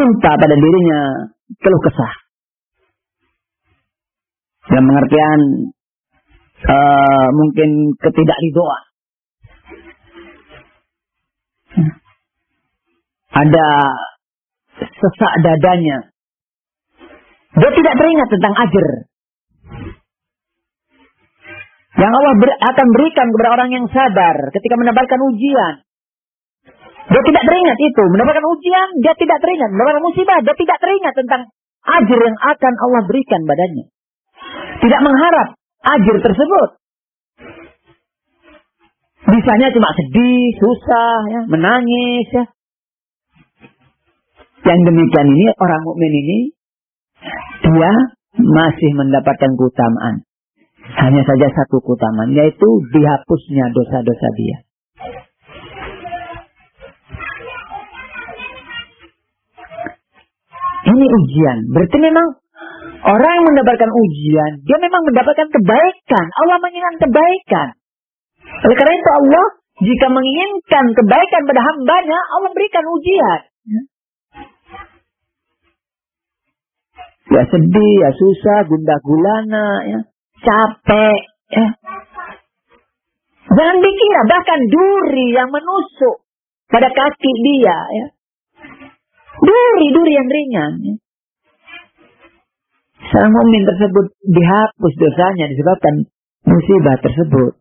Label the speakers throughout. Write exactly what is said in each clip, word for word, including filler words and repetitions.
Speaker 1: menimpa pada dirinya keluh kesah. Dalam pengertian uh, mungkin ketidakridhoan. Ada sesak dadanya. Dia tidak teringat tentang ajr yang Allah ber, akan berikan kepada orang yang sabar ketika mendapatkan ujian. Dia tidak teringat itu. Mendapatkan ujian, dia tidak teringat. Mendapatkan musibah, dia tidak teringat tentang ajr yang akan Allah berikan badannya. Tidak mengharap ajr tersebut. Bisanya cuma sedih, susah, ya, menangis. Ya. Yang demikian ini, orang mukmin ini, dia masih mendapatkan keutamaan. Hanya saja satu keutamaan, yaitu dihapusnya dosa-dosa dia. Ini ujian. Berarti memang orang yang mendapatkan ujian, dia memang mendapatkan kebaikan. Allah menginginkan kebaikan. Oleh karena itu Allah, jika menginginkan kebaikan pada hambanya, Allah berikan ujian. Ya sedih, ya susah, gundah gulana, ya capek. Ya. Jangan dikira bahkan duri yang menusuk pada kaki dia, ya. Duri-duri yang ringan. Ya. Seorang mukmin tersebut dihapus dosanya disebabkan musibah tersebut.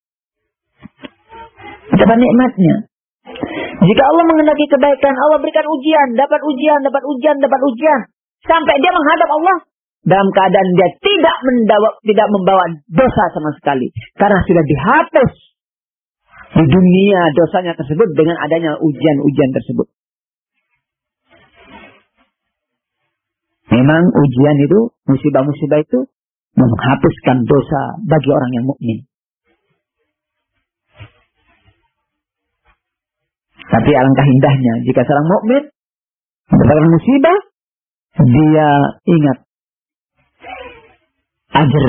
Speaker 1: Dapat nikmatnya. Jika Allah menghendaki kebaikan, Allah berikan ujian, dapat ujian, dapat ujian, dapat ujian, sampai dia menghadap Allah dalam keadaan dia tidak mendawa, tidak membawa dosa sama sekali, karena sudah dihapus di dunia dosanya tersebut dengan adanya ujian-ujian tersebut. Memang ujian itu, musibah-musibah itu menghapuskan dosa bagi orang yang mukmin. Tapi alangkah indahnya jika seorang mukmin mendapatkan musibah, dia ingat ajr.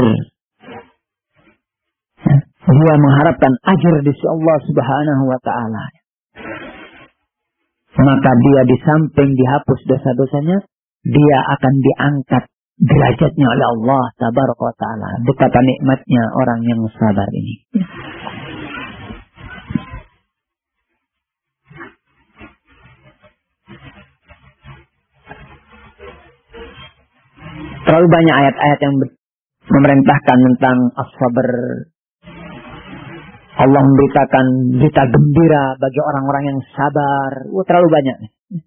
Speaker 1: Dia mengharapkan ajr di sisi Allah Subhanahu wa taala. Maka dia di samping dihapus dosa-dosanya, dia akan diangkat derajatnya oleh Allah Tabaraka wa taala. Betapa nikmatnya orang yang sabar ini. Terlalu banyak ayat-ayat yang memerintahkan tentang as-sabr. Allah memberitakan berita gembira bagi orang-orang yang sabar. Wah, terlalu banyak.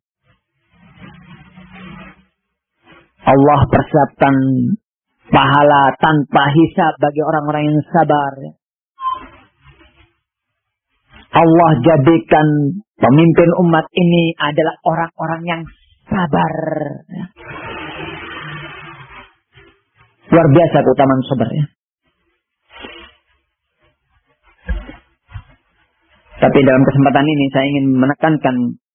Speaker 1: Allah persiapkan pahala tanpa hisab bagi orang-orang yang sabar. Allah jadikan pemimpin umat ini adalah orang-orang yang sabar. Luar biasa keutamaan sabar, ya. Tapi dalam kesempatan ini saya ingin menekankan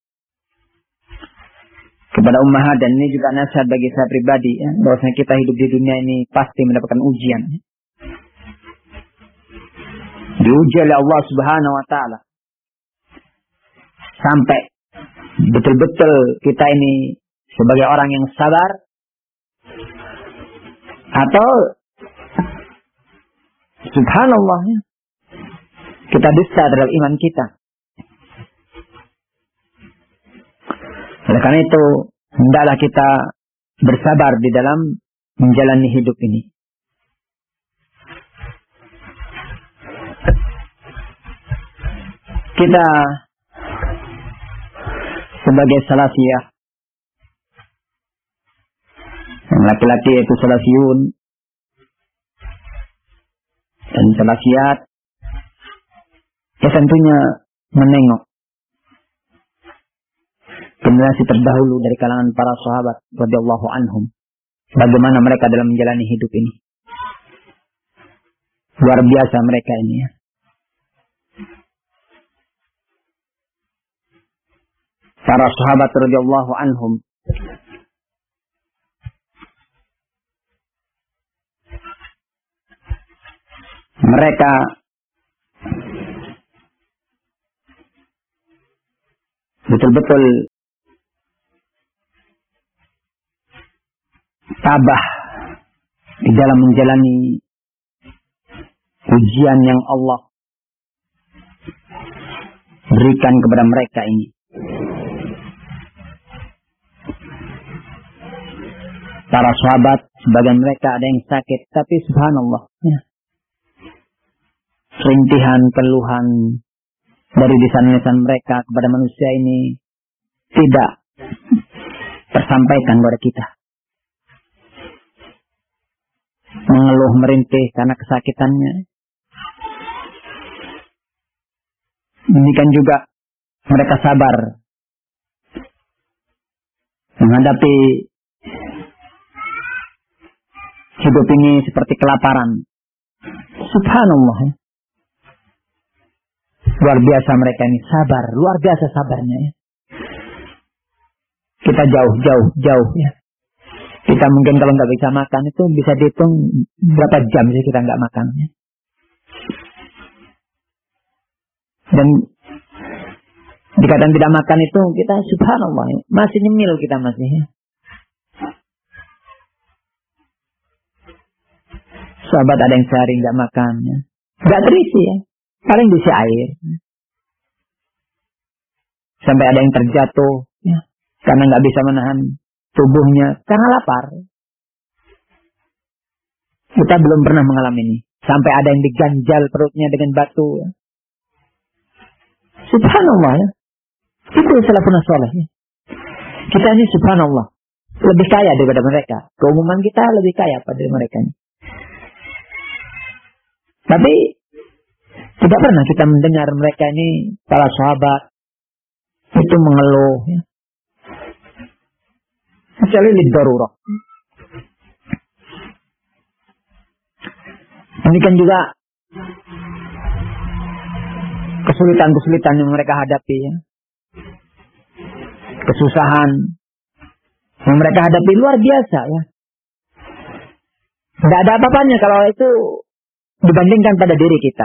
Speaker 1: kepada ummahat, dan ini juga nasihat bagi saya pribadi, ya, bahwasanya kita hidup di dunia ini pasti mendapatkan ujian. Diuji oleh Allah Subhanahu wa taala. Sampai betul-betul kita ini sebagai orang yang sabar, atau subhanallah, ya, kita dusta terhadap iman kita. Oleh karena itu, hendaklah kita bersabar di dalam menjalani hidup ini. Kita sebagai salafiyah, yang laki-laki yaitu salafiyun dan salafiyat, ya tentunya menengok generasi terdahulu dari kalangan para sahabat radhiyallahu anhum, bagaimana mereka dalam menjalani hidup ini. Luar biasa mereka ini, ya. Para sahabat radhiyallahu anhum mereka betul-betul tabah di dalam menjalani ujian yang Allah berikan kepada mereka ini. Para sahabat, sebagian mereka ada yang sakit, tapi subhanallah, ya, rintihan, keluhan dari lisan-lisan mereka kepada manusia ini tidak tersampaikan kepada kita. Mengeluh merintih karena kesakitannya. Demikian juga mereka sabar menghadapi hidup ini seperti kelaparan. Subhanallah. Luar biasa mereka ini sabar, luar biasa sabarnya ya. Kita jauh, jauh, jauh ya. Kita mungkin kalau nggak bisa makan itu bisa dihitung berapa jam sih kita nggak makan ya. Dan dikatakan tidak makan itu kita subhanallah ya, masih nyemil kita masih ya. Sahabat ada yang sehari nggak makan ya. Nggak terisi ya. Paling diisi air. Sampai ada yang terjatuh ya, karena nggak bisa menahan tubuhnya karena lapar. Kita belum pernah mengalami ini. Sampai ada yang diganjal perutnya dengan batu ya. Subhanallah ya. Itu salafun saleh ya. Kita ini subhanallah lebih kaya daripada mereka. Keumuman kita lebih kaya pada mereka ini. Tapi tidak pernah kita mendengar mereka ini, para sahabat itu mengeluh ya. Kecuali lidarurah. Ini kan juga kesulitan-kesulitan yang mereka hadapi ya. Kesusahan yang mereka hadapi luar biasa ya. Tidak ada apa-apanya kalau itu dibandingkan pada diri kita.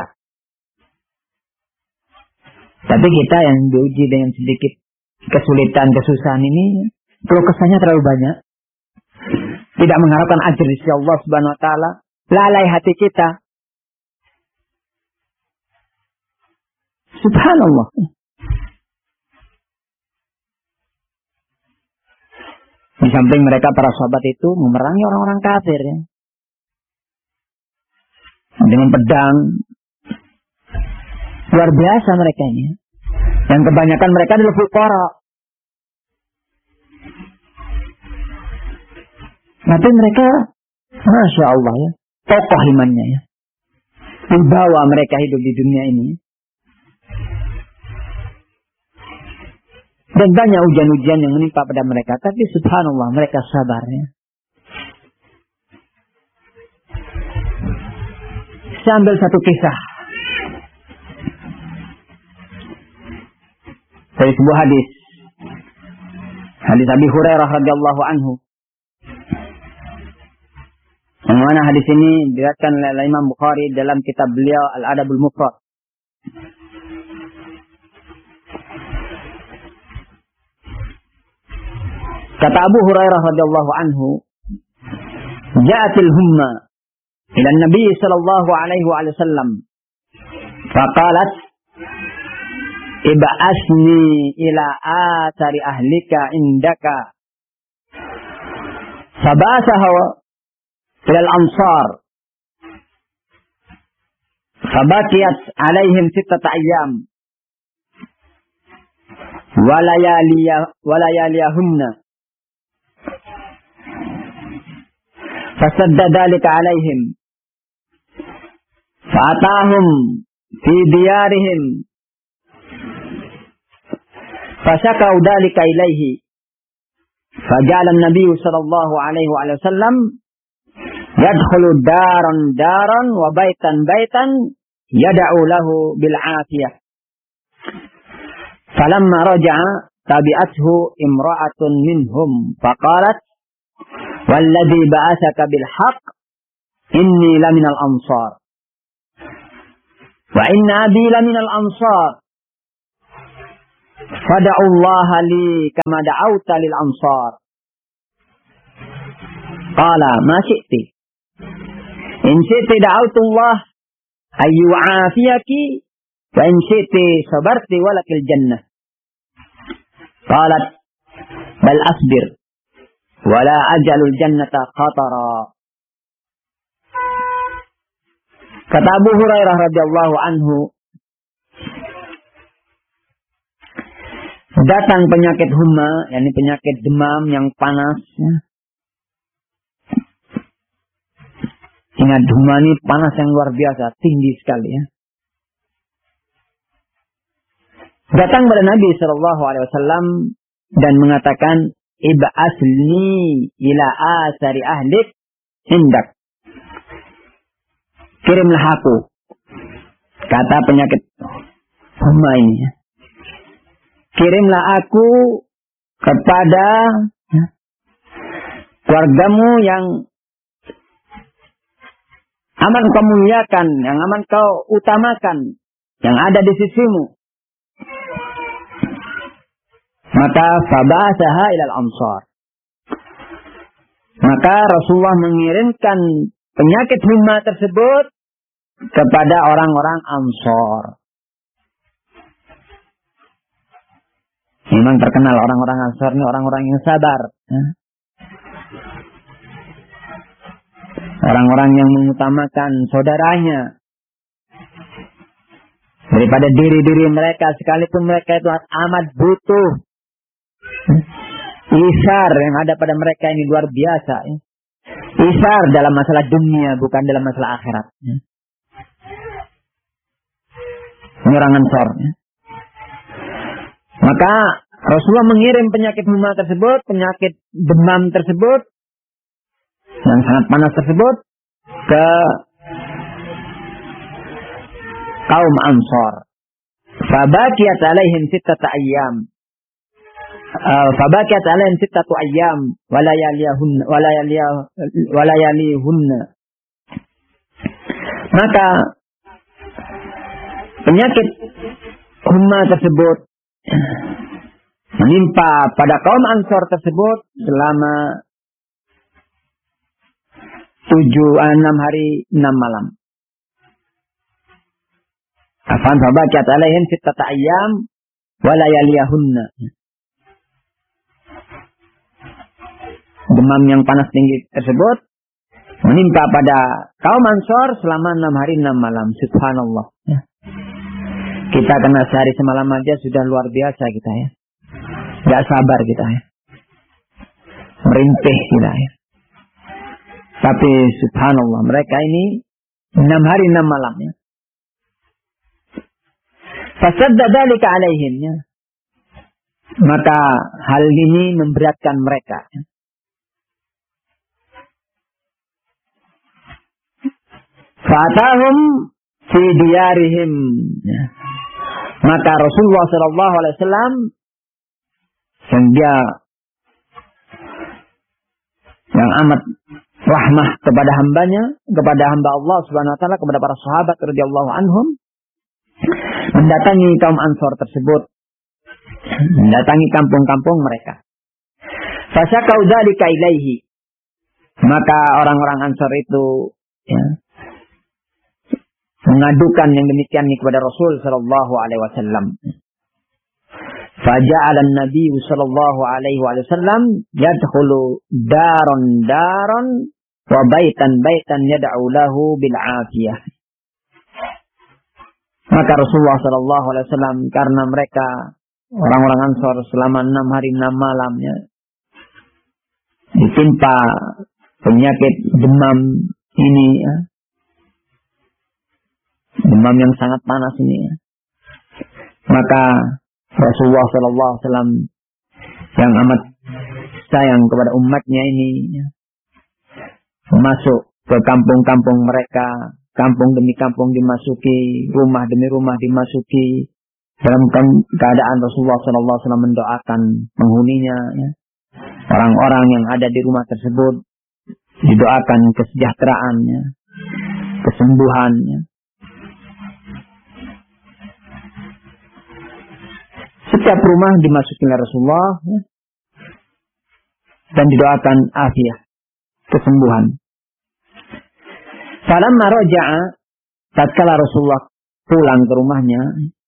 Speaker 1: Tapi kita yang diuji dengan sedikit kesulitan, kesusahan ini, keluh kesahnya terlalu banyak. Tidak mengharapkan ajr dari Allah Subhanahu wa taala, lalai hati kita. Subhanallah. Di samping mereka para sahabat itu memerangi orang-orang kafir ya. Dengan pedang. Luar biasa mereka ini. Yang kebanyakan mereka adalah fuqara. Tapi mereka, Masya Allah ya, tokoh imannya ya. Dibawa mereka hidup di dunia ini. Dan banyak ujian-ujian yang menimpa pada mereka. Tapi subhanallah mereka sabar ya. Saya ambil satu kisah dari sebuah hadis. Hadis Abi Hurairah radhiyallahu anhu. Yang mana hadis ini diriwayatkan oleh Imam Bukhari dalam kitab beliau Al-Adabul Mufrad. Kata Abu Hurairah radhiyallahu anhu, "Ja'atil humma ila Nabi sallallahu alaihi wasallam. Faqalat, ib'asni ila athari ahlika indaka." Fabasaha ila al-ansar. Fabakiyat alaihim sittata ayyam. Walayaliyah walayaliyahunna. فسد ذلك عليهم فأتاهم في ديارهم فشكوا ذلك إليه فجعل النبي صلى الله عليه وسلم يدخل دارا دارا وبيتا بيتا يدعو له بالعافية فلما رجع تبعته امرأة منهم فقالت والذي بعثك بالحق إني لمن الأنصار وإن أبي لمن الأنصار فدعوا الله لي كما دعوت للأنصار Qala ma syi'ti. In syi'ti da'autullah ayyu'afiyaki wa in syi'ti sabarti walakil jannah. Qalat bal asbir wala ajalul jannata khatara. Kata Abu Hurairah radhiyallahu anhu, datang penyakit humma, yakni penyakit demam yang panas. Ya. Ingat, humma ini panas yang luar biasa, tinggi sekali ya. Datang pada Nabi Shallallahu Alaihi Wasallam dan mengatakan, ib'asni ila asari ahlik hindak. Kirimlah aku, kata penyakit humma ini. Ya. Kirimlah aku kepada ya, keluargamu yang aman kau muliakan, yang aman kau utamakan, yang ada di sisimu. Maka fabasaha ilal ansar. Maka Rasulullah mengirimkan penyakit humma tersebut kepada orang-orang Ansar. Memang terkenal orang-orang Ansar ini orang-orang yang sabar. Orang-orang yang mengutamakan saudaranya daripada diri-diri mereka, sekalipun mereka itu amat butuh. Isar yang ada pada mereka ini luar biasa. Isar dalam masalah dunia, bukan dalam masalah akhirat. Ini orang Ansar. Maka Rasulullah mengirim penyakit humma tersebut, penyakit demam tersebut, yang sangat panas tersebut, ke kaum Ansar. Fabakiyat alaihim sittata ayyam. Uh, Fabakiyat alaihim sittatu ayyam walayaliyahunna walayaliyahunna. Maka penyakit humma tersebut menimpa pada kaum Ansar tersebut selama tujuh enam hari enam malam. Afan fabakiyat alaihim sittata ayyam walayaliyahunna. Demam yang panas tinggi tersebut menimpa pada kaum Ansar selama enam hari enam malam. Subhanallah. Ya. Kita kena sehari semalam aja sudah luar biasa kita ya. Gak sabar kita ya. Merintih kita ya. Tapi subhanallah mereka ini enam hari enam malam ya. Fasadda dzalika alaihim ya. Maka hal ini memberatkan mereka ya. Fatahum fi diyarihim. Ya. Maka Rasulullah Shallallahu Alaihi Wasallam dia yang amat rahmah kepada hambanya, kepada hamba Allah Subhanahu Wa Taala, kepada para sahabat radhiyallahu anhum, mendatangi kaum Ansar tersebut, mendatangi kampung-kampung mereka. Fasyakau dzalika ilaihi. Maka orang-orang Ansar itu ya, mengadukan yang demikian kepada Rasul sallallahu alaihi wasallam. Faja'ala an-nabiy sallallahu alaihi wasallam yadkhulu daron daron wa baitan baitan yad'u lahu bil afiyah. Maka Rasulullah sallallahu alaihi wasallam karena mereka orang-orang Ansar selama enam hari enam malamnya ditimpa penyakit demam ini ya. Demam yang sangat panas ini ya. Maka Rasulullah Sallallahu Alaihi Wasallam yang amat sayang kepada umatnya ini ya, masuk ke kampung-kampung mereka, kampung demi kampung dimasuki, rumah demi rumah dimasuki, dalam keadaan Rasulullah Sallallahu Alaihi Wasallam mendoakan penghuninya ya. Orang-orang yang ada di rumah tersebut didoakan kesejahteraannya, kesembuhannya. Setiap rumah dimasuki oleh Rasulullah ya, dan didoakan afiah. kesembuhan. Falamma raja'a, tatkala Rasulullah pulang ke rumahnya,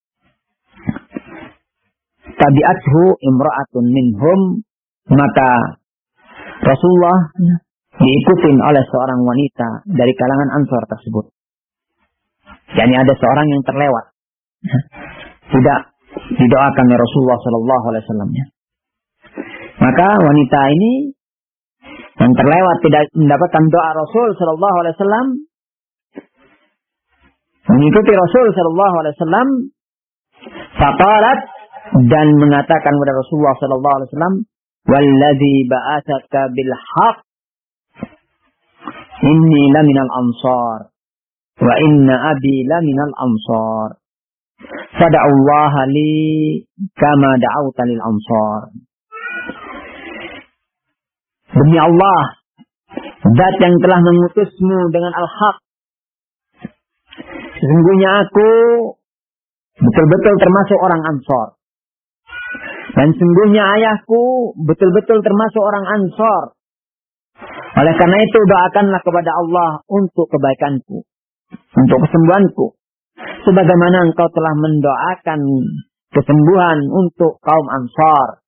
Speaker 1: tabi'athu imra'atun minhum, maka Rasulullah diikutin oleh seorang wanita dari kalangan Ansar tersebut. Yani ada seorang yang terlewat, tidak didoakan oleh Rasulullah Sallallahu Alaihi Wasallam. Maka wanita ini yang terlewat tidak mendapatkan doa Rasul Sallallahu Alaihi Wasallam, mengikuti Rasul Sallallahu Alaihi Wasallam, faqalat, dan mengatakan kepada Rasulullah Sallallahu Alaihi Wasallam, "Walladzi ba'atsaka bil haqq, inni laminal ansar, wa inna abi laminal ansar. Fada'ullaha li kama da'auta lil ansar." Demi Allah, Zat yang telah mengutusmu dengan al-haq, sesungguhnya aku betul-betul termasuk orang Ansar. Dan sesungguhnya ayahku betul-betul termasuk orang Ansar. Oleh karena itu doakanlah kepada Allah untuk kebaikanku, untuk kesembuhanku, sebagaimana engkau telah mendoakan kesembuhan untuk kaum Ansar.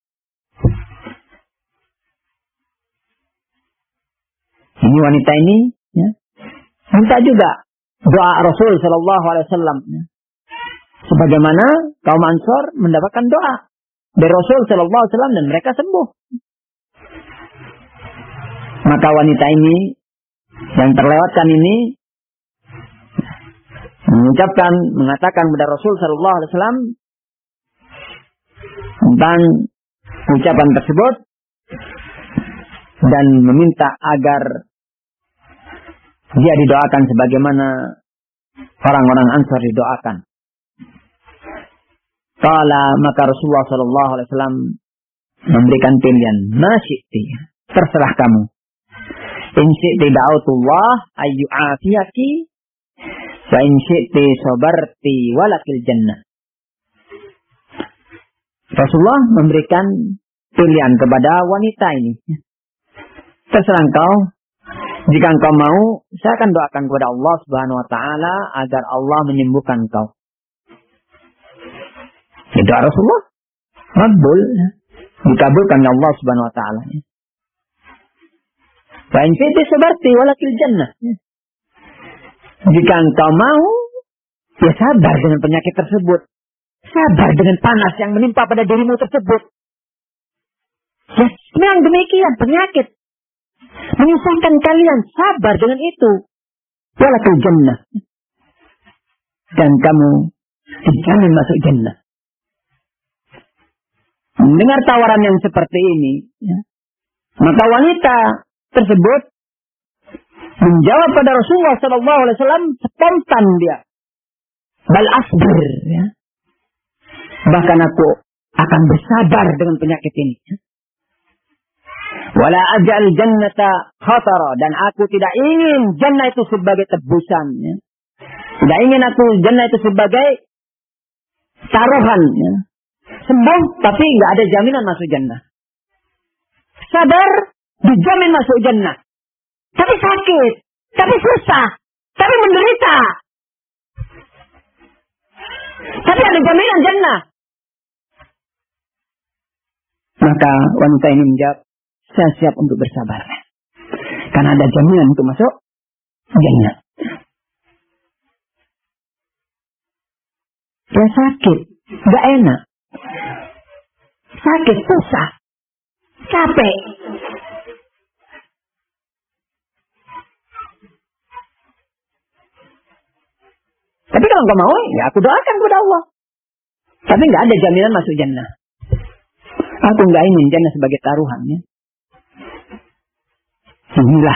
Speaker 1: Ini wanita ini ya, minta juga doa Rasul Sallallahu Alaihi Wasallam, ya, sebagaimana kaum Ansar mendapatkan doa dari Rasul Sallallahu Alaihi Wasallam dan mereka sembuh. Maka wanita ini yang terlewatkan ini mengucapkan, mengatakan kepada Rasul Sallallahu Alaihi Wasallam tentang ucapan tersebut dan meminta agar dia didoakan sebagaimana orang-orang Ansar didoakan. Qala, maka Rasulullah Sallallahu Alaihi Wasallam memberikan pilihan, ma syi'ti, terserah kamu. In syi'ti da'autullah ayyu'afiyaki, wa in syi'ti sabarti walakil jannah. Rasulullah memberikan pilihan kepada wanita ini. Terserah engkau, jika engkau mau, saya akan doakan kepada Allah Subhanahu Wa Taala agar Allah menyembuhkan engkau. Itu doa Rasulullah, makbul, dikabulkan oleh Allah Subhanahu Wa Taala. Wa in fi'ti sabarti walakil jannah. Jika engkau mau, ya sabar dengan penyakit tersebut, sabar dengan panas yang menimpa pada dirimu tersebut. Ya, memang demikian penyakit menyusahkan kalian, sabar dengan itu. Walakil jannah, dan kamu dijamin masuk jannah. Mendengar tawaran yang seperti ini, ya, maka wanita tersebut menjawab pada Rasulullah Sallallahu Alaihi Wasallam spontan dia, bal asbir, ya. Bahkan aku akan bersabar dengan penyakit ini. Wala ajal jannata khatara, dan aku tidak ingin jannah itu sebagai tebusan, ya. Tidak ingin aku jannah itu sebagai taruhan, ya. Sembuh tapi nggak ada jaminan masuk jannah. Sabar, dijamin masuk jannah. Tapi sakit, tapi susah, tapi menderita. Tapi ada jaminan jannah. Maka wanita ini menjawab, saya siap untuk bersabar. Karena ada jaminan untuk masuk jannah. Ya sakit, gak enak. Sakit, susah, capek. Tapi kalau engkau mau, ya aku doakan kepada Allah. Tapi nggak ada jaminan masuk jannah. Aku nggak ingin jannah sebagai taruhan, ya. Inilah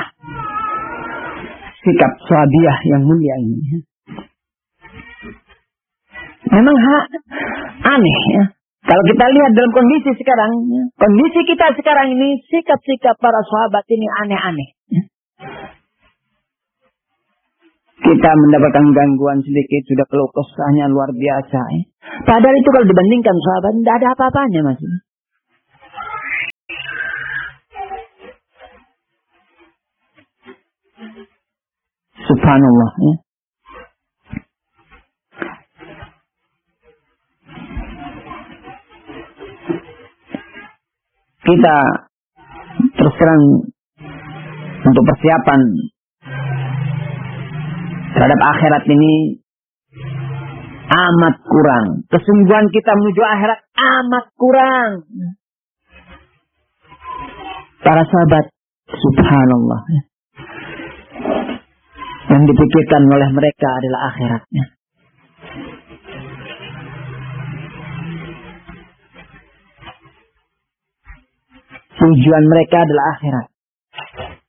Speaker 1: sikap sahabiah yang mulia ini. Ya. Memang ha, aneh, ya. Kalau kita lihat dalam kondisi sekarang, ya, kondisi kita sekarang ini, sikap-sikap para sahabat ini aneh-aneh. Ya. Kita mendapatkan gangguan sedikit, sudah keluh kesahnya luar biasa. Ya. Padahal itu kalau dibandingkan sahabat, tidak ada apa-apanya masih. Subhanallah. Ya. Kita terus terang untuk persiapan terhadap akhirat ini amat kurang. Kesungguhan kita menuju akhirat amat kurang. Para sahabat, subhanallah, yang dipikirkan oleh mereka adalah akhiratnya. Tujuan mereka adalah akhirat.